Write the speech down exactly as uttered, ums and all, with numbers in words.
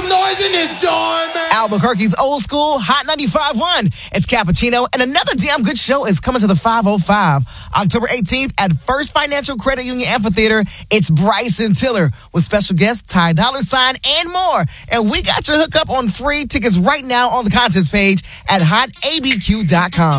noise in this joint, man. Albuquerque's old school Hot ninety-five point one. It's Cappuccino, and another damn good show is coming to the five oh five. October eighteenth at First Financial Credit Union Amphitheater. It's Bryson Tiller with special guests Ty Dollar Sign and more. And we got your hookup on free tickets right now on the contest page at hot a b q dot com.